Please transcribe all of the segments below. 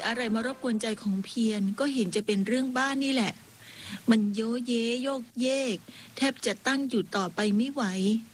อะไรมารบกวนใจของเพียรก็เห็นจะเป็นเรื่องบ้านนี่แหละมันโยเยโยกเยกแทบจะตั้งอยู่ต่อไปไม่ไหว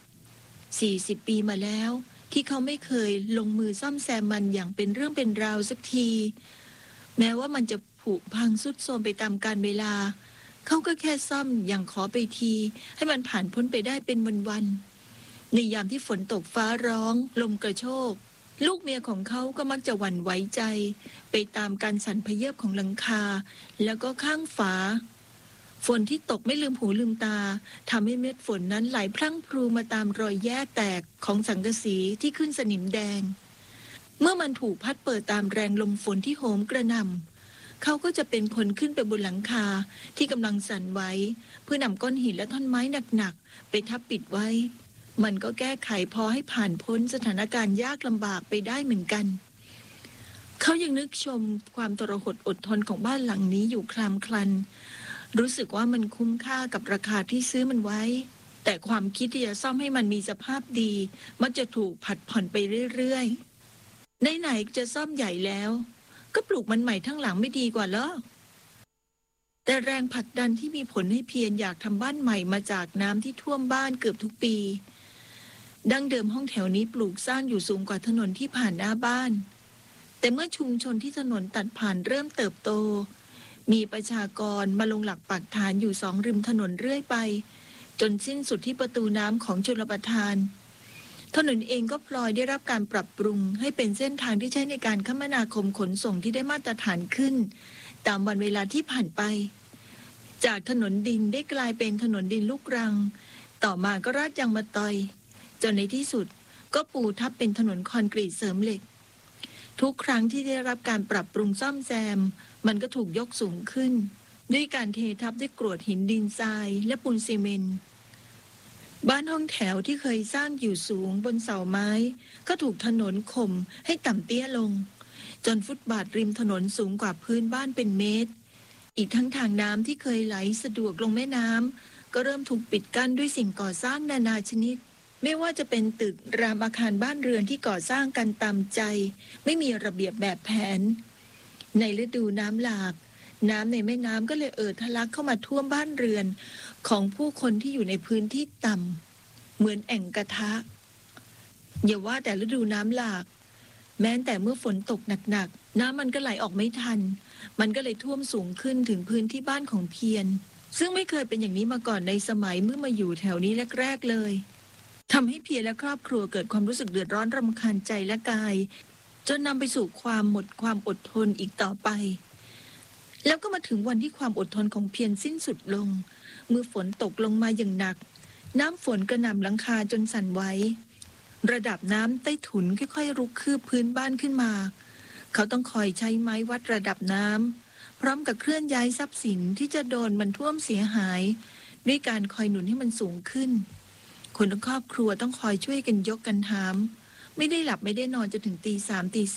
40 ปีมาแล้วที่เขาไม่เคยลงมือซ่อมแซมมันอย่างเป็นเรื่องเป็นราวสักทีแม้ว่ามันจะผุพังทรุดโทรมไปตามกาลเวลาเขาก็แค่ซ่อมอย่างขอไปทีให้มันผ่านพ้นไปได้เป็นวันๆในยามที่ฝนตกฟ้าร้องลมกระโชกลูกเมียของเขาก็มักจะหวั่นไหวใจไปตามการสั่นพะเยิบของหลังคาแล้วก็ข้างฝาฝนที่ตกไม่ลืมหูลืมตาทำให้เม็ดฝนนั้นไหลพรั่งพรูมาตามรอยแยกแตกของสังกะสีที่ขึ้นสนิมแดงเมื่อมันถูกพัดเปิดตามแรงลมฝนที่โหมกระหน่ำเขาก็จะเป็นคนขึ้นไปบนหลังคาที่กำลังสั่นไหวเพื่อนำก้อนหินและท่อนไม้หนักๆไปทับปิดไว้มันก็แก้ไขพอให้ผ่านพ้นสถานการณ์ยากลำบากไปได้เหมือนกันเขายังนึกชมความทรหดอดทนของบ้านหลังนี้อยู่คลำคลันรู้สึกว่ามันคุ้มค่ากับราคาที่ซื้อมันไว้แต่ความคิดที่จะซ่อมให้มันมีสภาพดีมักจะถูกผัดผ่อนไปเรื่อยๆไหนๆจะซ่อมใหญ่แล้วก็ปลูกมันใหม่ทั้งหลังไม่ดีกว่าเหรอแต่แรงผลักดันที่มีผลให้เพียรอยากทำบ้านใหม่มาจากน้ำที่ท่วมบ้านเกือบทุกปีดั้งเดิมห้องแถวนี้ปลูกสร้างอยู่สูงกว่าถนนที่ผ่านหน้าบ้านแต่เมื่อชุมชนที่ถนนตัดผ่านเริ่มเติบโตมีประชากรมาลงหลักปักฐานอยู่2 ริมถนนเรื่อยไปจนสิ้นสุดที่ประตูน้ำของชลประทานถนนเองก็พลอยได้รับการปรับปรุงให้เป็นเส้นทางที่ใช้ในการคมนาคมขนส่งที่ได้มาตรฐานขึ้นตามวันเวลาที่ผ่านไปจากถนนดินได้กลายเป็นถนนดินลูกรังต่อมาก็ราดยางมะตอยจนในที่สุดก็ปูทับเป็นถนนคอนกรีตเสริมเหล็กทุกครั้งที่ได้รับการปรับปรุงซ่อมแซมมันก็ถูกยกสูงขึ้นด้วยการเททับด้วยกรวดหินดินทรายและปูนซีเมนต์บ้านห้องแถวที่เคยสร้างอยู่สูงบนเสาไม้ก็ถูกถนนข่มให้ต่ำเตี้ยลงจนฟุตบาทริมถนนสูงกว่าพื้นบ้านเป็นเมตรอีกทั้งทางน้ำที่เคยไหลสะดวกลงแม่น้ำก็เริ่มถูกปิดกั้นด้วยสิ่งก่อสร้างนานาชนิดไม่ว่าจะเป็นตึกรามอาคารบ้านเรือนที่ก่อสร้างกันตามใจไม่มีระเบียบแบบแผนในฤดูน้ำหลากน้ำในแม่น้ำก็เลยทะลักเข้ามาท่วมบ้านเรือนของผู้คนที่อยู่ในพื้นที่ต่ำเหมือนแอ่งกระทะอย่าว่าแต่ฤดูน้ำหลากแม้แต่เมื่อฝนตกหนักๆน้ำมันก็ไหลออกไม่ทันมันก็เลยท่วมสูงขึ้นถึงพื้นที่บ้านของเพียรซึ่งไม่เคยเป็นอย่างนี้มาก่อนในสมัยเมื่อมาอยู่แถวนี้แรกๆเลยทำให้เพียรและครอบครัวเกิดความรู้สึกเดือดร้อนรำคาญใจและกายจนนำไปสู่ความหมดความอดทนอีกต่อไปแล้วก็มาถึงวันที่ความอดทนของเพียรสิ้นสุดลงเมื่อฝนตกลงมาอย่างหนักน้ำฝนกระหน่ำหลังคาจนสั่นไหวระดับน้ำใต้ถุนค่อยๆรุกคืบพื้นบ้านขึ้นมาเขาต้องคอยใช้ไม้วัดระดับน้ำพร้อมกับเคลื่อนย้ายทรัพย์สินที่จะโดนมันท่วมเสียหายด้วยการคอยหนุนให้มันสูงขึ้นคนทั้งครอบครัวต้องคอยช่วยกันยกกันหามไม่ได้หลับไม่ได้นอนจนถึงตี 3 ตี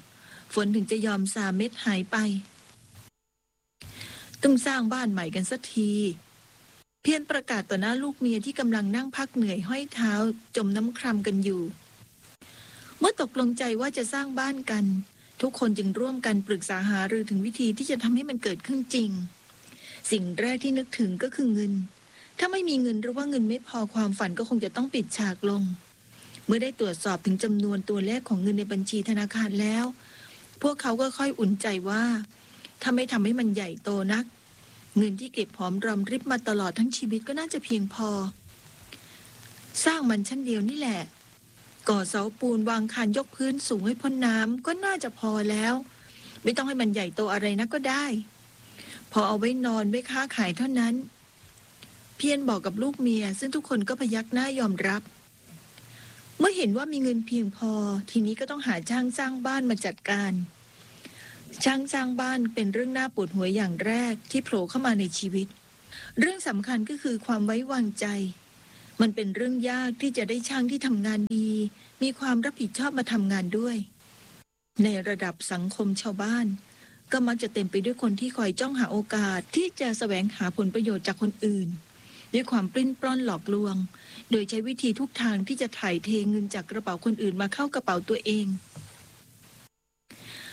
4ฝนถึงจะยอมซาเม็ดหายไปต้องสร้างบ้านใหม่กันสักทีเพียรประกาศต่อหน้าลูกเมียที่กำลังนั่งพักเหนื่อยห้อยเท้าจมน้ำคร่ำกันอยู่เมื่อตกลงใจว่าจะสร้างบ้านกันทุกคนจึงร่วมกันปรึกษาหารือถึงวิธีที่จะทำให้มันเกิดขึ้นจริงสิ่งแรกที่นึกถึงก็คือเงินถ้าไม่มีเงินหรือว่าเงินไม่พอความฝันก็คงจะต้องปิดฉากลงเมื่อได้ตรวจสอบถึงจำนวนตัวเลขของเงินในบัญชีธนาคารแล้วพวกเขาก็ค่อยอุ่นใจว่าถ้าไม่ทำให้มันใหญ่โตนักเงินที่เก็บหอมรอมริบมาตลอดทั้งชีวิตก็น่าจะเพียงพอสร้างมันชั้นเดียวนี่แหละก่อเสาปูนวางคานยกพื้นสูงให้พ้นน้ำก็น่าจะพอแล้วไม่ต้องให้มันใหญ่โตอะไรนักก็ได้พอเอาไว้นอนไว้ค้าขายเท่านั้นเพียรบอกกับลูกเมียซึ่งทุกคนก็พยักหน้ายอมรับเมื่อเห็นว่ามีเงินเพียงพอทีนี้ก็ต้องหาช่างสร้างบ้านมาจัดการช่างสร้างบ้านเป็นเรื่องน่าปวดหัวอย่างแรกที่โผล่เข้ามาในชีวิตเรื่องสำคัญก็คือความไว้วางใจมันเป็นเรื่องยากที่จะได้ช่างที่ทำงานดีมีความรับผิดชอบมาทำงานด้วยในระดับสังคมชาวบ้านก็มักจะเต็มไปด้วยคนที่คอยจ้องหาโอกาสที่จะแสวงหาผลประโยชน์จากคนอื่นด้วยความปลิ้นปล้อนหลอกลวงโดยใช้วิธีทุกทางที่จะถ่ายเทเงินจากกระเป๋าคนอื่นมาเข้ากระเป๋าตัวเอง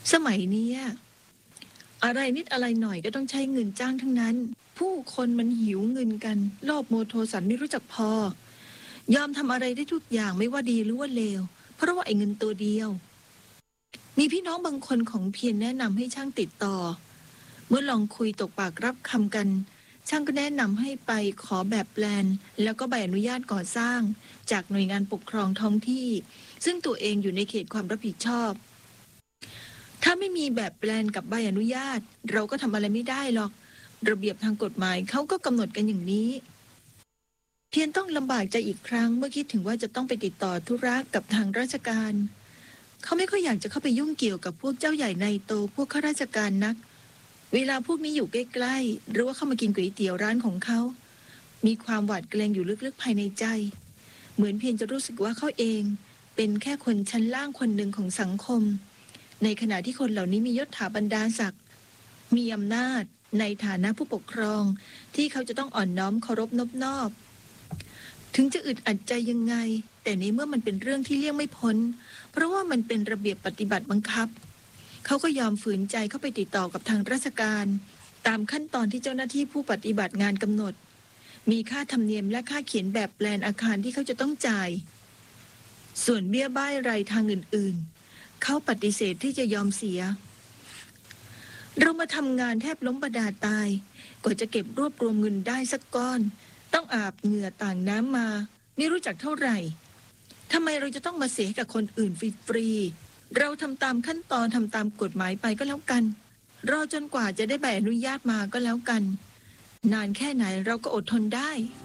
สมัยเนี้ยอะไรนิดอะไรหน่อยก็ต้องใช้เงินจ้างทั้งนั้นผู้คนมันหิวเงินกันโลภโมโทสันไม่รู้จักพอยอมทำอะไรได้ทุกอย่างไม่ว่าดีหรือว่าเลวเพราะว่าไอ้เงินตัวเดียวมีพี่น้องบางคนของเพียรแนะนำให้ช่างติดต่อเมื่อลองคุยตกปากรับคำกันช่างก็แนะนำให้ไปขอแบบแปลนแล้วก็ใบอนุญาตก่อสร้างจากหน่วยงานปกครองท้องที่ซึ่งตัวเองอยู่ในเขตความรับผิดชอบถ้าไม่มีแบบแปลนกับใบอนุญาตเราก็ทำอะไรไม่ได้หรอกระเบียบทางกฎหมายเขาก็กำหนดกันอย่างนี้เพียรต้องลำบากใจอีกครั้งเมื่อคิดถึงว่าจะต้องไปติดต่อธุระกับทางราชการเขาไม่ค่อยอยากจะเข้าไปยุ่งเกี่ยวกับพวกเจ้าใหญ่นายโตพวกข้าราชการนักเวลาพวกนี้อยู่ใกล้ๆหรือว่าเข้ามากินก๋วยเตี๋ยวร้านของเขามีความหวาดเกรงอยู่ลึกๆภายในใจเหมือนเพียรจะรู้สึกว่าเขาเองเป็นแค่คนชั้นล่างคนหนึ่งของสังคมในขณะที่คนเหล่านี้มียศถาบรรดาศักดิ์มีอำนาจในฐานะผู้ปกครองที่เขาจะต้องอ่อนน้อมเคารพนอบนอบถึงจะอึดอัดใจยังไงแต่ในเมื่อมันเป็นเรื่องที่เลี่ยงไม่พ้นเพราะว่ามันเป็นระเบียบปฏิบัติบังคับเขาก็ยอมฝืนใจเข้าไปติดต่อกับทางราชการตามขั้นตอนที่เจ้าหน้าที่ผู้ปฏิบัติงานกำหนดมีค่าธรรมเนียมและค่าเขียนแบบแปลนอาคารที่เขาจะต้องจ่ายส่วนเบี้ยบ้ายรายทางอื่นๆเขาปฏิเสธที่จะยอมเสียเรามาทำงานแทบล้มบาดาลตายกว่าจะเก็บรวบรวมเงินได้สักก้อนต้องอาบเหงื่อต่างน้ำมาไม่รู้จักเท่าไหร่ทำไมเราจะต้องมาเสียกับคนอื่นฟรีๆเราทำตามขั้นตอนทำตามกฎหมายไปก็แล้วกันรอจนกว่าจะได้ใบอนุญาตมาก็แล้วกันนานแค่ไหนเราก็อดทนได้